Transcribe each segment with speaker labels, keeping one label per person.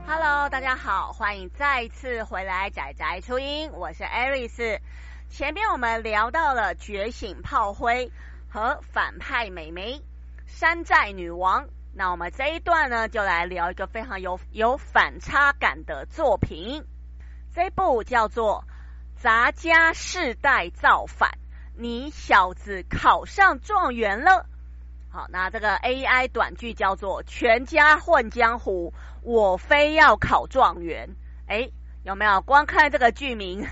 Speaker 1: Hello， 大家好，欢迎再次回来宅宅初音，我是 Aris。前面我们聊到了觉醒炮灰和反派美眉山寨女王，那我们这一段呢，就来聊一个非常有反差感的作品。这一部叫做《杂家世代造反》，你小子考上状元了。好，那这个 AI 短剧叫做全家混江湖，我非要考状元。诶，有没有光看这个剧名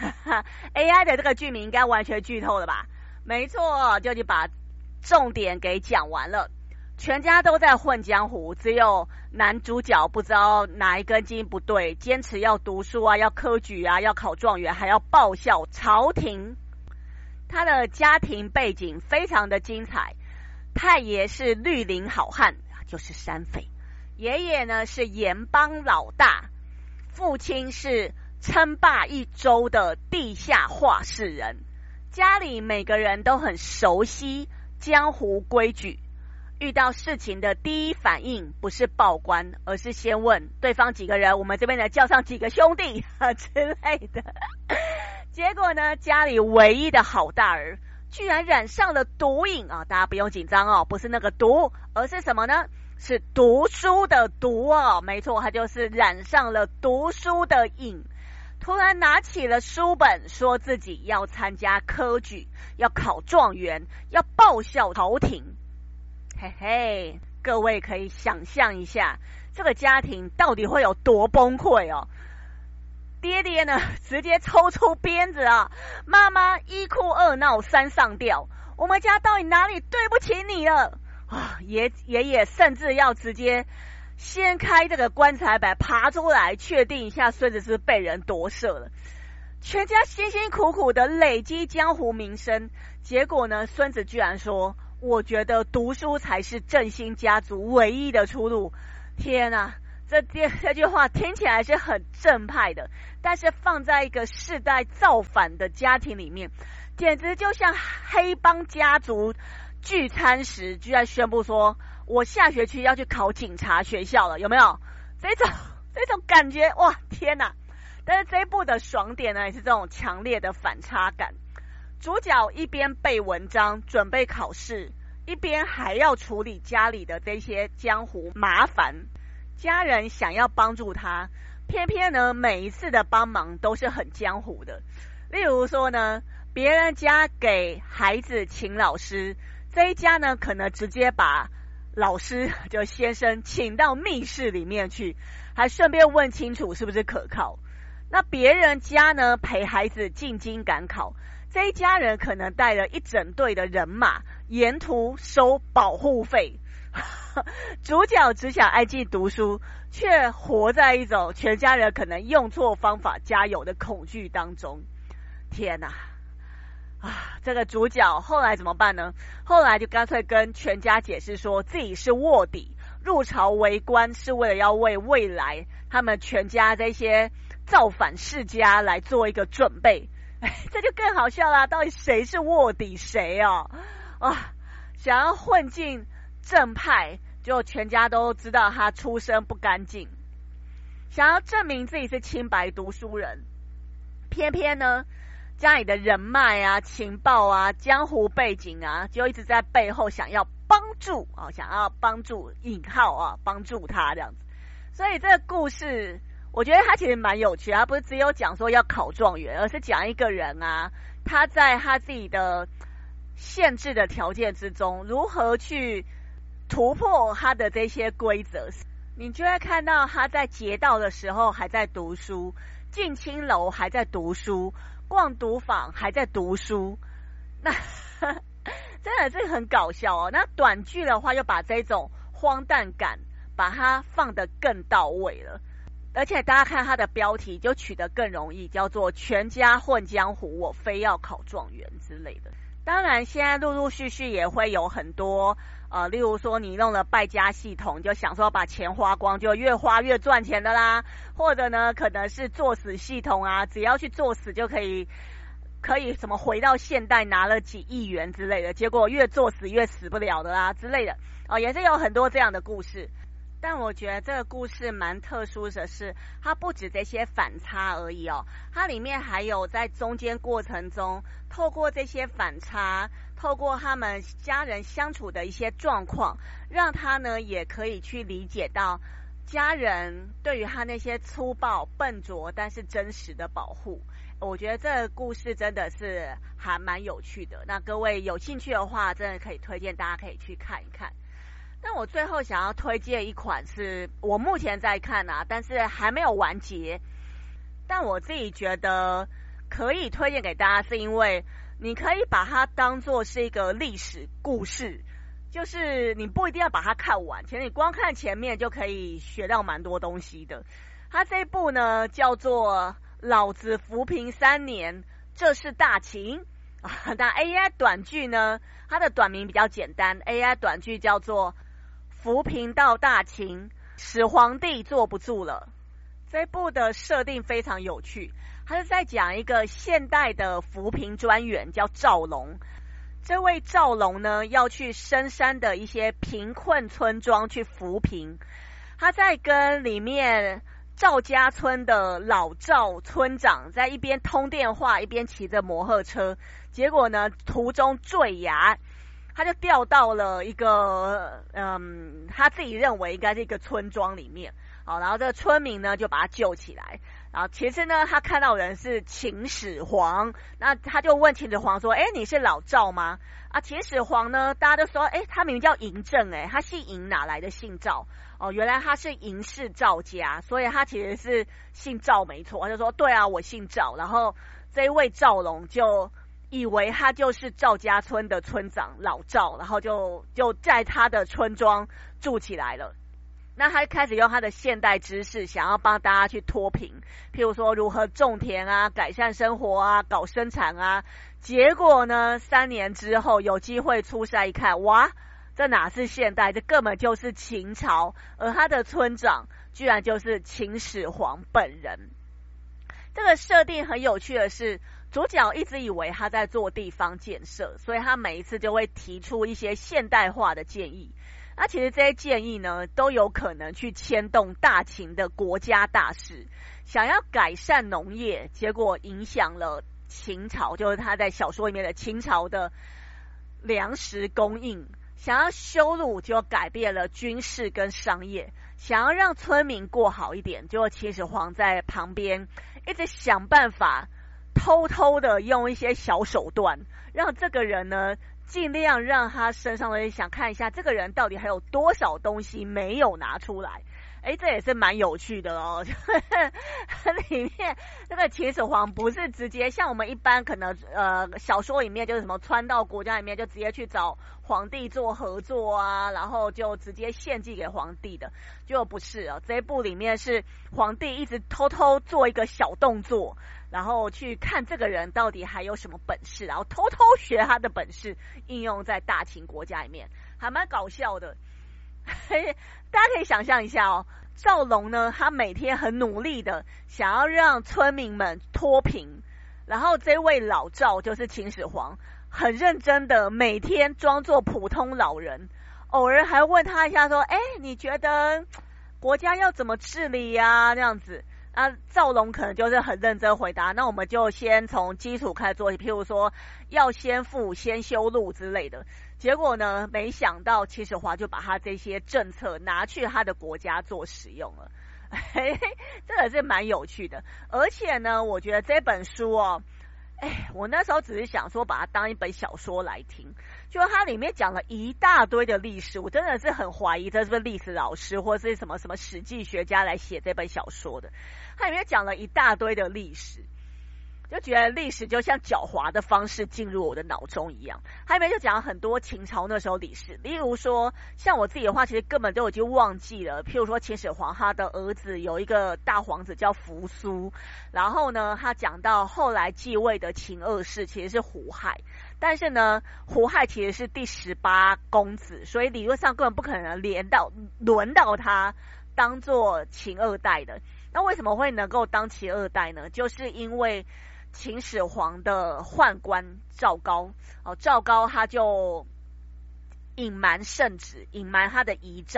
Speaker 1: AI 的这个剧名应该完全剧透了吧？没错，就把重点给讲完了。全家都在混江湖，只有男主角不知道哪一根筋不对，坚持要读书啊，要科举啊，要考状元，还要报效朝廷。他的家庭背景非常的精彩，太爷是绿林好汉，就是山匪，爷爷呢是盐帮老大，父亲是称霸一州的地下话事人，家里每个人都很熟悉江湖规矩，遇到事情的第一反应不是报官，而是先问对方几个人，我们这边呢叫上几个兄弟之类的。结果呢，家里唯一的好大儿居然染上了毒瘾啊！大家不用紧张哦，不是那个毒，而是什么呢？是读书的毒哦，没错，他就是染上了读书的瘾。突然拿起了书本，说自己要参加科举，要考状元，要报效朝廷。嘿嘿，各位可以想象一下，这个家庭到底会有多崩溃哦！爹爹呢，直接抽出鞭子啊！妈妈一哭二闹三上吊，我们家到底哪里对不起你了啊？爷爷甚至要直接掀开这个棺材板爬出来，确定一下孙子是被人夺舍了。全家辛辛苦苦的累积江湖名声，结果呢，孙子居然说：“我觉得读书才是振兴家族唯一的出路。”天啊！这句话听起来是很正派的，但是放在一个世代造反的家庭里面，简直就像黑帮家族聚餐时居然宣布说我下学期要去考警察学校了，有没有这种感觉？哇，天哪！但是这一部的爽点呢，也是这种强烈的反差感。主角一边背文章准备考试，一边还要处理家里的这些江湖麻烦。家人想要帮助他，偏偏呢每一次的帮忙都是很江湖的。例如说呢，别人家给孩子请老师，这一家呢可能直接把老师就先生请到密室里面去，还顺便问清楚是不是可靠。那别人家呢陪孩子进京赶考，这一家人可能带了一整队的人马，沿途收保护费。主角只想安静读书，却活在一种全家人可能用错方法加油的恐惧当中。天哪！这个主角后来怎么办呢？后来就干脆跟全家解释说自己是卧底，入朝为官是为了要为未来他们全家这些造反世家来做一个准备。这就更好笑啦！到底谁是卧底谁啊？想要混进正派，就全家都知道他出身不干净，想要证明自己是清白读书人，偏偏呢家里的人脉啊、情报啊、江湖背景啊，就一直在背后想要帮助引号啊，帮助他这样子。所以这个故事我觉得他其实蛮有趣，他不是只有讲说要考状元，而是讲一个人啊，他在他自己的限制的条件之中，如何去突破他的这些规则。你就会看到他在劫道的时候还在读书，进青楼还在读书，逛赌坊还在读书，那真的是很搞笑哦。那短剧的话，就把这种荒诞感把它放得更到位了，而且大家看它的标题就取得更容易，叫做全家混江湖，我非要考状元之类的。当然现在陆陆续续也会有很多例如说你弄了败家系统，就想说把钱花光，就越花越赚钱的啦，或者呢可能是作死系统啊，只要去作死就可以什么回到现代拿了几亿元之类的，结果越作死越死不了的啦之类的也是有很多这样的故事。 但我觉得这个故事蛮特殊的是，它不止这些反差而已哦，它里面还有在中间过程中，透过这些反差，透过他们家人相处的一些状况，让他呢也可以去理解到家人对于他那些粗暴、笨拙但是真实的保护。我觉得这个故事真的是还蛮有趣的。那各位有兴趣的话，真的可以推荐大家可以去看一看。那我最后想要推荐一款是我目前在看啊，但是还没有完结，但我自己觉得可以推荐给大家，是因为你可以把它当作是一个历史故事，就是你不一定要把它看完，其实你光看前面就可以学到蛮多东西的。它这一部呢叫做老子扶贫3年，这是大秦那 AI 短剧呢，它的短名比较简单， AI 短剧叫做扶贫到大秦，始皇帝坐不住了。这部的设定非常有趣，它是在讲一个现代的扶贫专员叫赵龙。这位赵龙呢，要去深山的一些贫困村庄去扶贫，他在跟里面赵家村的老赵村长在一边通电话一边骑着摩托车，结果呢途中坠崖，他就掉到了一个他自己认为应该是一个村庄里面，好，然后这个村民呢就把他救起来，然后其实呢他看到人是秦始皇，那他就问秦始皇说，你是老赵吗？啊，秦始皇呢大家都说，他名叫嬴政，他姓嬴哪来的姓赵？哦，原来他是嬴氏赵家，所以他其实是姓赵没错，他就说对啊我姓赵，然后这一位赵龙就以为他就是赵家村的村长老赵，然后就在他的村庄住起来了。那他开始用他的现代知识想要帮大家去脱贫，譬如说如何种田啊，改善生活啊，搞生产啊。结果呢3年之后有机会出山一看，哇，这哪是现代，这根本就是秦朝，而他的村长居然就是秦始皇本人。这个设定很有趣的是，主角一直以为他在做地方建设，所以他每一次就会提出一些现代化的建议。那其实这些建议呢，都有可能去牵动大秦的国家大事。想要改善农业，结果影响了秦朝，就是他在小说里面的秦朝的粮食供应。想要修路，就改变了军事跟商业。想要让村民过好一点，就秦始皇在旁边一直想办法，偷偷的用一些小手段，让这个人呢尽量让他身上的人想看一下这个人到底还有多少东西没有拿出来。这也是蛮有趣的哦。里面这个秦始皇不是直接像我们一般可能小说里面就是什么穿到国家里面就直接去找皇帝做合作啊，然后就直接献祭给皇帝的，就不是哦。这一部里面是皇帝一直偷偷做一个小动作，然后去看这个人到底还有什么本事，然后偷偷学他的本事应用在大秦国家里面，还蛮搞笑的。大家可以想象一下哦，赵龙呢他每天很努力的想要让村民们脱贫，然后这位老赵就是秦始皇很认真的每天装作普通老人，偶尔还问他一下说，你觉得国家要怎么治理啊这样子。赵龙可能就是很认真回答，那我们就先从基础开始做起，譬如说要先富先修路之类的。结果呢没想到秦始皇就把他这些政策拿去他的国家做使用了。这个是蛮有趣的。而且呢我觉得这本书哦，我那时候只是想说把它当一本小说来听，就它里面讲了一大堆的历史，我真的是很怀疑这是不是历史老师或是什么史记学家来写这本小说的。它里面讲了一大堆的历史，就觉得历史就像狡猾的方式进入我的脑中一样。它里面就讲了很多秦朝那时候历史，例如说像我自己的话其实根本都已经忘记了，譬如说秦始皇他的儿子有一个大皇子叫扶苏，然后呢他讲到后来继位的秦二世其实是胡亥，但是呢胡亥其实是第18公子，所以理论上根本不可能轮到他当做秦二代的。那为什么会能够当秦二代呢？就是因为秦始皇的宦官赵高，赵高他就隐瞒圣旨，隐瞒他的遗诏，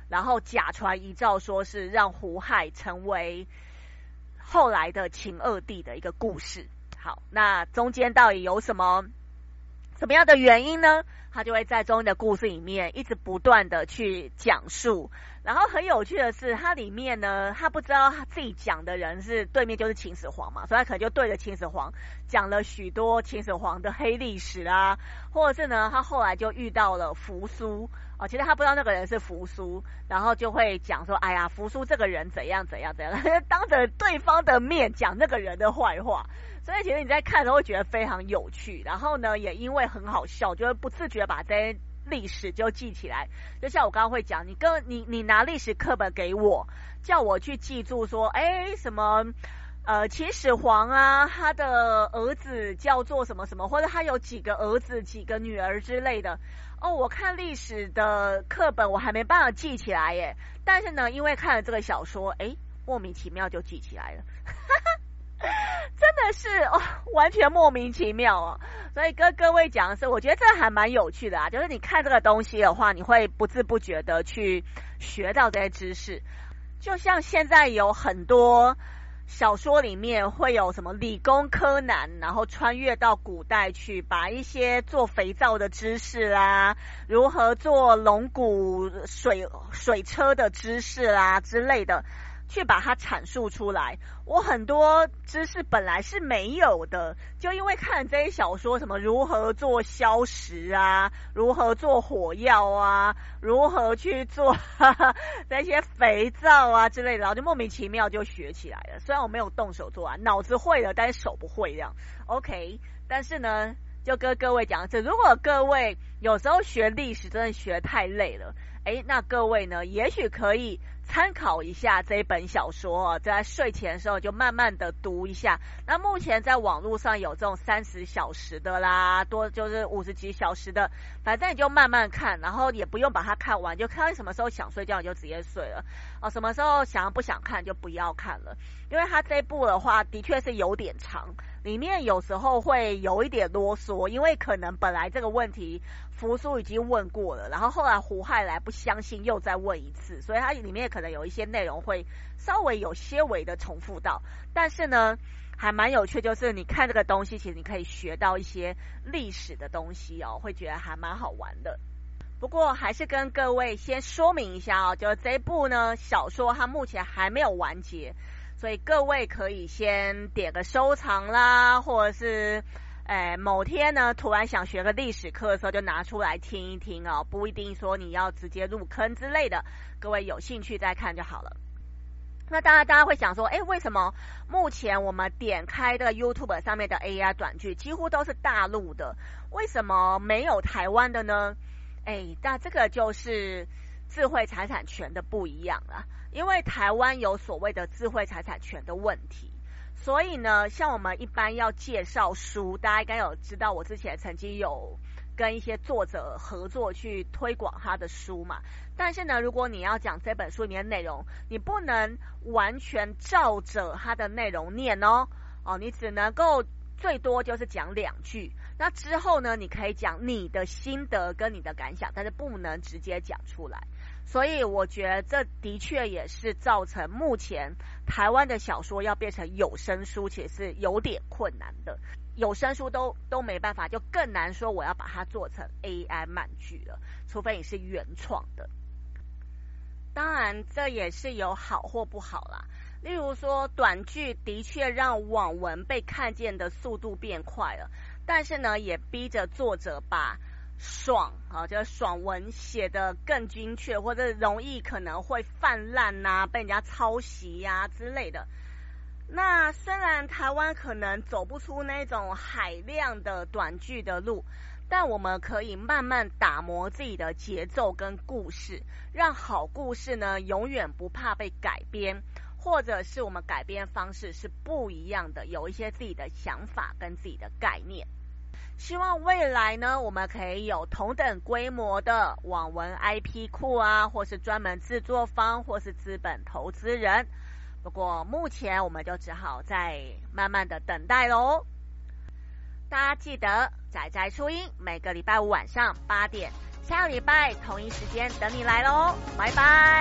Speaker 1: 然后假传遗诏说是让胡亥成为后来的秦二帝的一个故事。好，那中间到底有什么样的原因呢？他就会在中间的故事里面一直不断的去讲述。然后很有趣的是，他里面呢，他不知道他自己讲的人是对面就是秦始皇嘛，所以他可能就对着秦始皇讲了许多秦始皇的黑历史啊，或者是呢，他后来就遇到了扶苏哦，其实他不知道那个人是扶苏，然后就会讲说，哎呀，扶苏这个人怎样怎样怎样，当着对方的面讲那个人的坏话。所以其实你在看的时候会觉得非常有趣，然后呢，也因为很好笑，就会不自觉把这些历史就记起来。就像我刚刚会讲，你拿历史课本给我，叫我去记住说，什么秦始皇啊，他的儿子叫做什么什么，或者他有几个儿子几个女儿之类的。哦，我看历史的课本我还没办法记起来耶，但是呢，因为看了这个小说，莫名其妙就记起来了。真的是完全莫名其妙哦。所以跟各位讲的是，我觉得这还蛮有趣的啊，就是你看这个东西的话，你会不自不觉的去学到这些知识。就像现在有很多小说里面会有什么理工柯南，然后穿越到古代去，把一些做肥皂的知识啦，如何做龙骨水车的知识啦之类的，去把它阐述出来。我很多知识本来是没有的，就因为看这些小说，什么如何做硝石啊，如何做火药啊，如何去做那些肥皂啊之类的，然后就莫名其妙就学起来了。虽然我没有动手做啊，脑子会了，但是手不会这样。OK， 但是呢，就跟各位讲，如果各位有时候学历史真的学太累了，那各位呢，也许可以参考一下这一本小说在睡前的时候就慢慢的读一下。那目前在网络上有这种30小时的啦，多就是50几小时的，反正你就慢慢看，然后也不用把它看完，就看什么时候想睡觉你就直接睡了什么时候不想看就不要看了。因为它这一部的话的确是有点长，里面有时候会有一点啰嗦，因为可能本来这个问题扶苏已经问过了，然后后来胡亥来不相信又再问一次，所以它里面可能有一些内容会稍微有些微的重复到，但是呢还蛮有趣，就是你看这个东西其实你可以学到一些历史的东西会觉得还蛮好玩的。不过还是跟各位先说明一下就是这一部呢小说它目前还没有完结，所以各位可以先点个收藏啦，或者是某天呢突然想学个历史课的时候就拿出来听一听不一定说你要直接入坑之类的，各位有兴趣再看就好了。那大家会想说为什么目前我们点开的 YouTube 上面的 AI 短剧几乎都是大陆的，为什么没有台湾的呢？那这个就是智慧财产权的不一样了，因为台湾有所谓的智慧财产权的问题，所以呢像我们一般要介绍书，大家应该有知道我之前曾经有跟一些作者合作去推广他的书嘛，但是呢如果你要讲这本书里面的内容，你不能完全照着他的内容念你只能够最多就是讲2句，那之后呢你可以讲你的心得跟你的感想，但是不能直接讲出来。所以我觉得这的确也是造成目前台湾的小说要变成有声书其实是有点困难的，有声书都没办法，就更难说我要把它做成 AI 漫剧了，除非你是原创的。当然这也是有好或不好啦，例如说短剧的确让网文被看见的速度变快了，但是呢也逼着作者把就是爽文写得更精确，或者容易可能会泛滥被人家抄袭之类的。那虽然台湾可能走不出那种海量的短剧的路，但我们可以慢慢打磨自己的节奏跟故事，让好故事呢永远不怕被改编，或者是我们改编方式是不一样的，有一些自己的想法跟自己的概念。希望未来呢我们可以有同等规模的网文 IP 库或是专门制作方或是资本投资人，不过目前我们就只好再慢慢的等待咯。大家记得宅宅初音每个礼拜5晚上8点，下个礼拜同一时间等你来咯，拜拜。